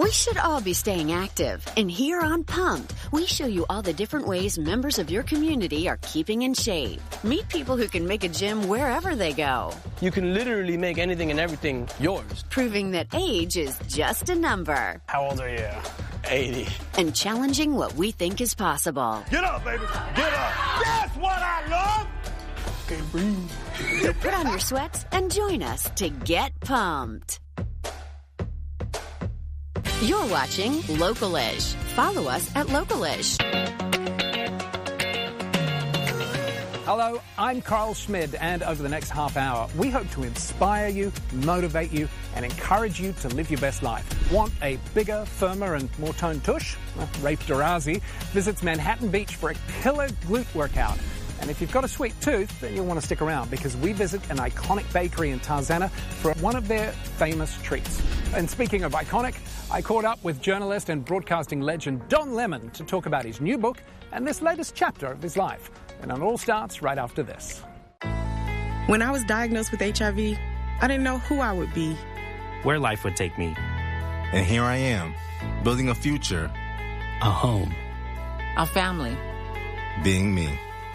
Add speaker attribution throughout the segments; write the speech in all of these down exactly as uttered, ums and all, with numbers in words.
Speaker 1: We should all be staying active. And here on Pumped, we show you all the different ways members of your community are keeping in shape. Meet people who can make a gym wherever they go.
Speaker 2: You can literally make anything and everything yours.
Speaker 1: Proving that age is just a number.
Speaker 2: How old are you? eighty.
Speaker 1: And challenging what we think is possible.
Speaker 3: Get up, baby. Get up. That's what I love.
Speaker 2: Okay, breathe.
Speaker 1: So put on your sweats and join us to get pumped. You're watching Local-ish. Follow us at Local-ish.
Speaker 4: Hello, I'm Carl Schmid, and over the next half hour, we hope to inspire you, motivate you, and encourage you to live your best life. Want a bigger, firmer, and more toned tush? Well, Rafe Darazi visits Manhattan Beach for a killer glute workout. And if you've got a sweet tooth, then you'll want to stick around because we visit an iconic bakery in Tarzana for one of their famous treats. And speaking of iconic, I caught up with journalist and broadcasting legend Don Lemon to talk about his new book and this latest chapter of his life. And it all starts right after this.
Speaker 5: When I was diagnosed with H I V, I didn't know who I would be,
Speaker 6: where life would take me.
Speaker 7: And here I am, building a future,
Speaker 6: a home,
Speaker 8: a family,
Speaker 7: being me.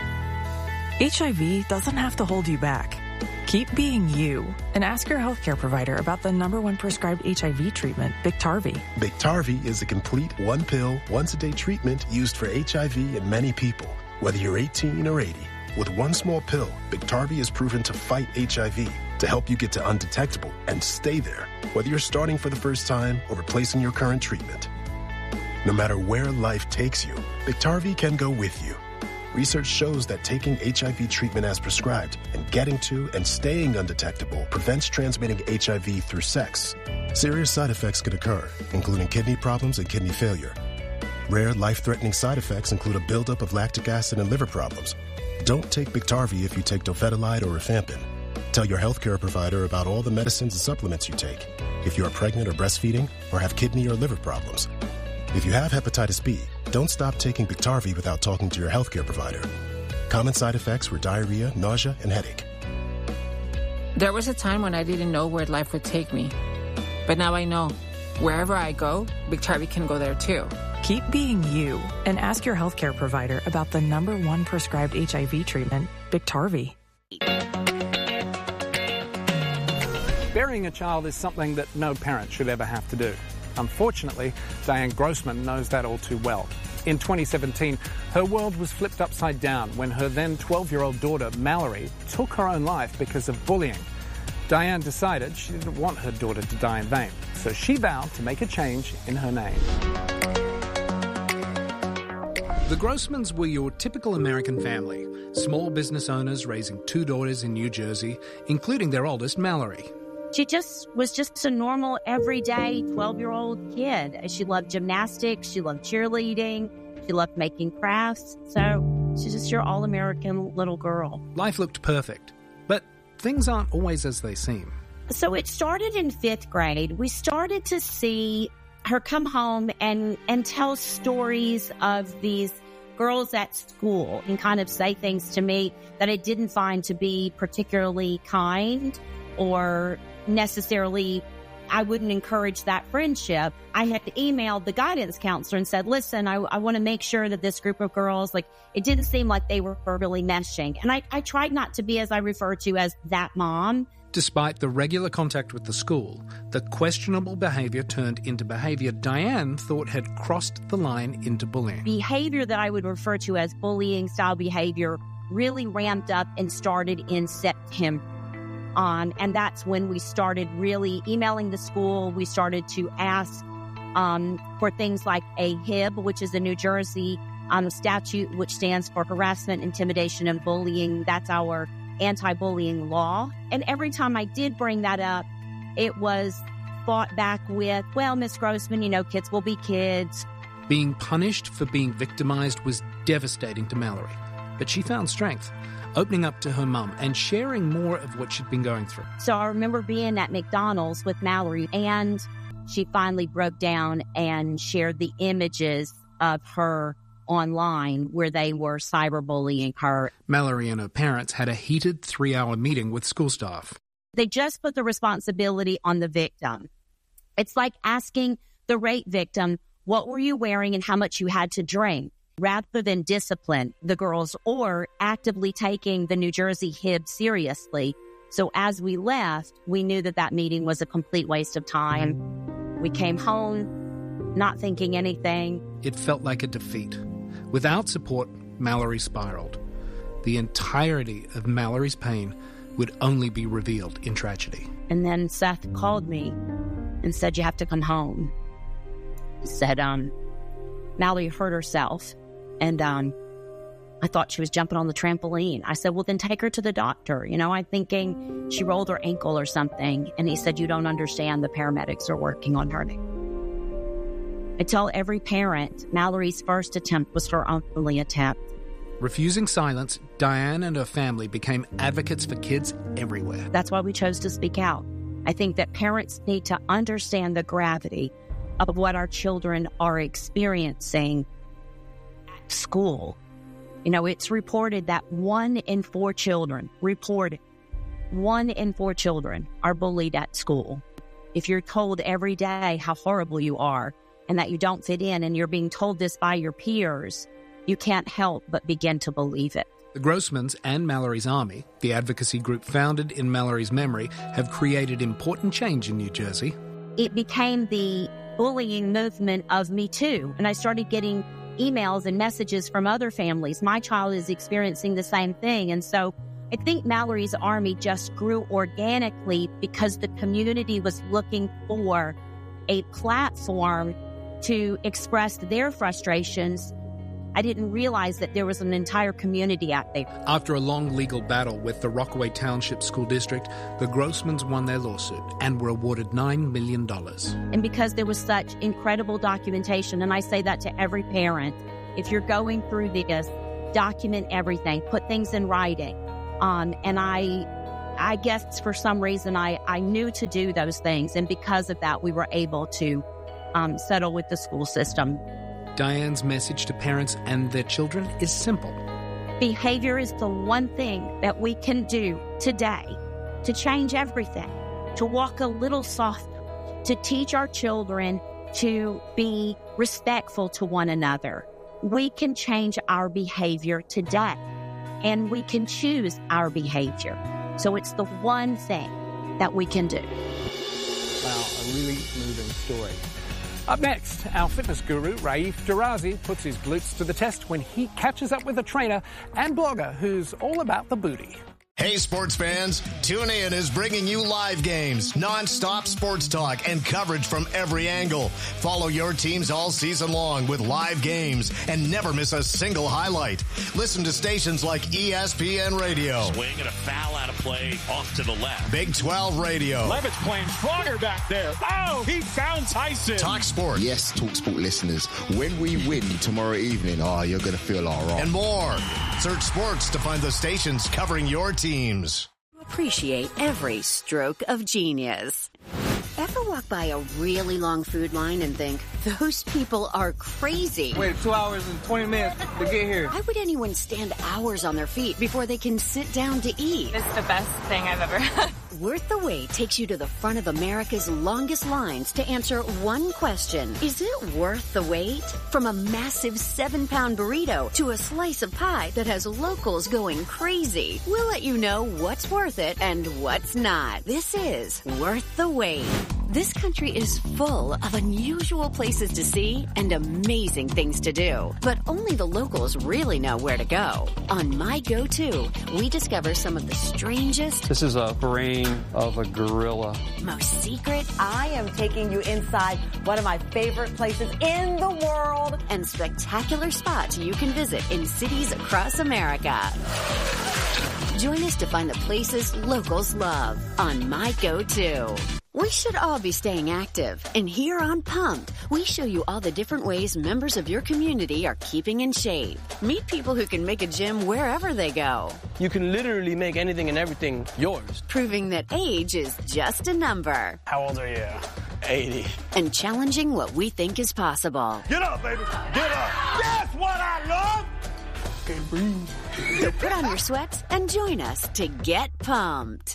Speaker 9: H I V doesn't have to hold you back. Keep being you and ask your healthcare provider about the number one prescribed H I V treatment, Biktarvy.
Speaker 10: Biktarvy is a complete one-pill, once-a-day treatment used for H I V in many people, whether you're eighteen or eighty. With one small pill, Biktarvy is proven to fight H I V, to help you get to undetectable and stay there, whether you're starting for the first time or replacing your current treatment. No matter where life takes you, Biktarvy can go with you. Research shows that taking H I V treatment as prescribed and getting to and staying undetectable prevents transmitting H I V through sex. Serious side effects could occur, including kidney problems and kidney failure. Rare life-threatening side effects include a buildup of lactic acid and liver problems. Don't take Biktarvy if you take Dofetilide or rifampin. Tell your healthcare provider about all the medicines and supplements you take if you are pregnant or breastfeeding or have kidney or liver problems. If you have hepatitis B, don't stop taking Biktarvy without talking to your healthcare provider. Common side effects were diarrhea, nausea, and headache.
Speaker 8: There was a time when I didn't know where life would take me. But now I know. Wherever I go, Biktarvy can go there too.
Speaker 9: Keep being you and ask your healthcare provider about the number one prescribed H I V treatment, Biktarvy.
Speaker 4: Burying a child is something that no parent should ever have to do. Unfortunately, Diane Grossman knows that all too well. In twenty seventeen, her world was flipped upside down when her then twelve-year-old daughter, Mallory, took her own life because of bullying. Diane decided she didn't want her daughter to die in vain, so she vowed to make a change in her name.
Speaker 11: The Grossmans were your typical American family, small business owners raising two daughters in New Jersey, including their oldest, Mallory.
Speaker 12: She just was just a normal, everyday twelve-year-old kid. She loved gymnastics. She loved cheerleading. She loved making crafts. So she's just your all-American little girl.
Speaker 11: Life looked perfect, but things aren't always as they seem.
Speaker 12: So it started in fifth grade. We started to see her come home and, and tell stories of these girls at school and kind of say things to me that I didn't find to be particularly kind or necessarily, I wouldn't encourage that friendship. I had emailed the guidance counselor and said, listen, I, I want to make sure that this group of girls, like, it didn't seem like they were really meshing. And I, I tried not to be, as I refer to as that mom.
Speaker 11: Despite the regular contact with the school, the questionable behavior turned into behavior Diane thought had crossed the line into bullying.
Speaker 12: Behavior that I would refer to as bullying style behavior really ramped up and started in September. On, and that's when we started really emailing the school. We started to ask um, for things like a H I B, which is a New Jersey um, statute, which stands for harassment, intimidation, and bullying. That's our anti-bullying law. And every time I did bring that up, it was fought back with, well, Miss Grossman, you know, kids will be kids.
Speaker 11: Being punished for being victimized was devastating to Mallory, but she found strength, opening up to her mum and sharing more of what she'd been going through.
Speaker 12: So I remember being at McDonald's with Mallory, and she finally broke down and shared the images of her online where they were cyberbullying her.
Speaker 11: Mallory and her parents had a heated three-hour meeting with school staff.
Speaker 12: They just put the responsibility on the victim. It's like asking the rape victim what were you wearing and how much you had to drink, rather than discipline the girls or actively taking the New Jersey H I B seriously. So as we left, we knew that that meeting was a complete waste of time. We came home, not thinking anything.
Speaker 11: It felt like a defeat. Without support, Mallory spiraled. The entirety of Mallory's pain would only be revealed in tragedy.
Speaker 12: And then Seth called me and said, you have to come home. He said, um, Mallory hurt herself. And um, I thought she was jumping on the trampoline. I said, well, then take her to the doctor. You know, I'm thinking she rolled her ankle or something. And he said, you don't understand. The paramedics are working on her. I tell every parent, Mallory's first attempt was her only attempt.
Speaker 11: Refusing silence, Diane and her family became advocates for kids everywhere.
Speaker 12: That's why we chose to speak out. I think that parents need to understand the gravity of what our children are experiencing at school. You know, it's reported that one in four children, reported, one in four children are bullied at school. If you're told every day how horrible you are and that you don't fit in and you're being told this by your peers, you can't help but begin to believe it.
Speaker 11: The Grossmans and Mallory's Army, the advocacy group founded in Mallory's memory, have created important change in New Jersey.
Speaker 12: It became the bullying movement of Me Too, and I started getting emails and messages from other families. My child is experiencing the same thing. And so I think Mallory's Army just grew organically because the community was looking for a platform to express their frustrations. I didn't realize that there was an entire community out there.
Speaker 11: After a long legal battle with the Rockaway Township School District, the Grossmans won their lawsuit and were awarded nine million dollars.
Speaker 12: And because there was such incredible documentation, and I say that to every parent, if you're going through this, document everything, put things in writing. Um, and I I guess for some reason I, I knew to do those things, and because of that, we were able to um, settle with the school system.
Speaker 11: Diane's message to parents and their children is simple.
Speaker 12: Behavior is the one thing that we can do today to change everything, to walk a little softer, to teach our children to be respectful to one another. We can change our behavior today, and we can choose our behavior. So it's the one thing that we can do.
Speaker 4: Wow, a really moving story. Up next, our fitness guru, Raif Darazi, puts his glutes to the test when he catches up with a trainer and blogger who's all about the booty.
Speaker 13: Hey, sports fans, TuneIn is bringing you live games, non-stop sports talk, and coverage from every angle. Follow your teams all season long with live games and never miss a single highlight. Listen to stations like E S P N Radio.
Speaker 3: Swing and a foul out of play off to the left.
Speaker 13: Big twelve Radio.
Speaker 3: Levitt's playing stronger back there. Oh, he found Tyson.
Speaker 13: Talk Sport.
Speaker 14: Yes, Talk Sport listeners, when we win tomorrow evening, oh, you're going to feel all right.
Speaker 13: And more. Search sports to find the stations covering your teams.
Speaker 1: Appreciate every stroke of genius. Ever walk by a really long food line and think, those people are crazy?
Speaker 2: Wait two hours and twenty minutes to get here.
Speaker 1: Why would anyone stand hours on their feet before they can sit down to eat?
Speaker 15: It's the best thing I've ever had.
Speaker 1: Worth the Wait takes you to the front of America's longest lines to answer one question. Is it worth the wait? From a massive seven-pound burrito to a slice of pie that has locals going crazy, we'll let you know what's worth it and what's not. This is Worth the Wait. This country is full of unusual places to see and amazing things to do, but only the locals really know where to go. On My Go-To, we discover some of the strangest...
Speaker 2: This is a brain of a gorilla.
Speaker 1: Most secret...
Speaker 16: I am taking you inside one of my favorite places in the world.
Speaker 1: And spectacular spots you can visit in cities across America. Join us to find the places locals love on My Go-To. We should all be staying active, and here on Pumped, we show you all the different ways members of your community are keeping in shape. Meet people who can make a gym wherever they go.
Speaker 2: You can literally make anything and everything yours.
Speaker 1: Proving that age is just a number.
Speaker 2: How old are you? eighty.
Speaker 1: And challenging what we think is possible.
Speaker 3: Get up, baby. Get up. That's what I love.
Speaker 2: Okay, breathe.
Speaker 1: So put on your sweats and join us to get pumped.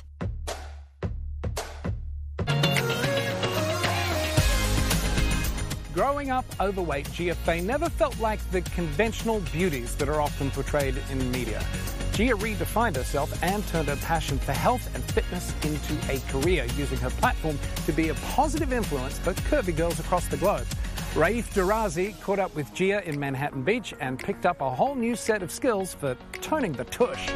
Speaker 4: Growing up overweight, Gia Fei never felt like the conventional beauties that are often portrayed in media. Gia redefined herself and turned her passion for health and fitness into a career, using her platform to be a positive influence for curvy girls across the globe. Raif Darazi caught up with Gia in Manhattan Beach and picked up a whole new set of skills for toning the tush.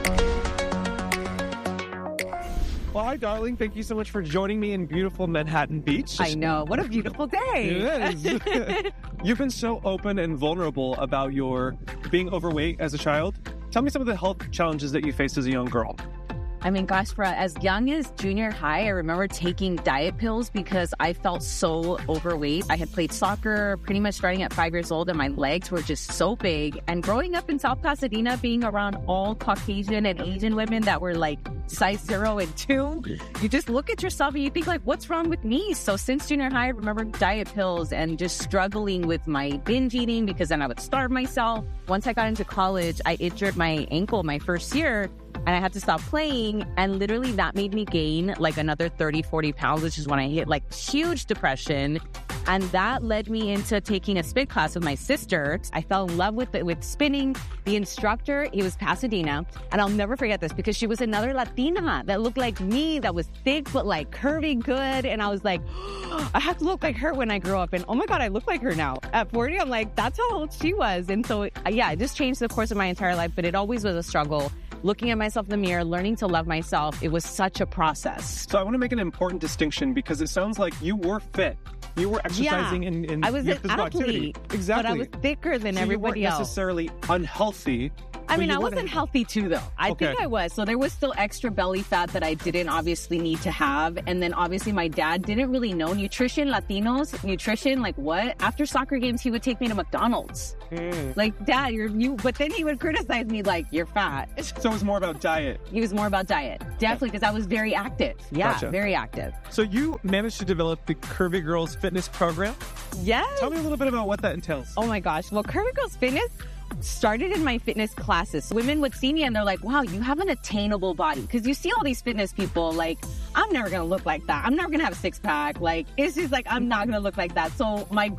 Speaker 17: Well, hi, darling. Thank you so much for joining me in beautiful Manhattan Beach.
Speaker 18: I know. What a beautiful day.
Speaker 17: It is. You've been so open and vulnerable about your being overweight as a child. Tell me some of the health challenges that you faced as a young girl.
Speaker 18: I mean, gosh, for as young as junior high, I remember taking diet pills because I felt so overweight. I had played soccer pretty much starting at five years old, and my legs were just so big. And growing up in South Pasadena, being around all Caucasian and Asian women that were like size zero and two, you just look at yourself and you think like, what's wrong with me? So since junior high, I remember diet pills and just struggling with my binge eating because then I would starve myself. Once I got into college, I injured my ankle my first year, and I had to stop playing, and literally that made me gain like another thirty, forty pounds, which is when I hit like huge depression. And that led me into taking a spin class with my sister. I fell in love with it, with spinning. The instructor, he was Pasadena, and I'll never forget this because she was another Latina that looked like me, that was thick but like curvy good. And I was like, oh, I have to look like her when I grow up. And oh my God, I look like her now. At forty, I'm like, that's how old she was. And so, yeah, it just changed the course of my entire life, but it always was a struggle. Looking at myself in the mirror, learning to love myself, it was such a process.
Speaker 17: So I want to make an important distinction because it sounds like you were fit. You were exercising
Speaker 18: yeah,
Speaker 17: in, in
Speaker 18: I was
Speaker 17: your
Speaker 18: an
Speaker 17: physical
Speaker 18: athlete,
Speaker 17: activity. Exactly.
Speaker 18: But I was thicker than
Speaker 17: so
Speaker 18: everybody
Speaker 17: you weren't
Speaker 18: else.
Speaker 17: necessarily unhealthy.
Speaker 18: I mean, I
Speaker 17: weren't
Speaker 18: wasn't healthy too, though. I
Speaker 17: okay.
Speaker 18: think I was. So there was still extra belly fat that I didn't obviously need to have. And then obviously my dad didn't really know nutrition, Latinos, nutrition, like what? After soccer games, he would take me to McDonald's. Mm. Like, Dad, you're you. But then he would criticize me like, you're fat.
Speaker 17: So it was more about diet.
Speaker 18: He was more about diet. Definitely, because I was very active. Yeah,
Speaker 17: gotcha.
Speaker 18: very active.
Speaker 17: So you managed to develop the Curvy Girls Fitness Program?
Speaker 18: Yes.
Speaker 17: Tell me a little bit about what that entails.
Speaker 18: Oh my gosh. Well, Curvy Girls Fitness started in my fitness classes. Women would see me and they're like, wow, you have an attainable body. Because you see all these fitness people like, I'm never going to look like that. I'm never going to have a six pack. Like, it's just like, I'm not going to look like that. So my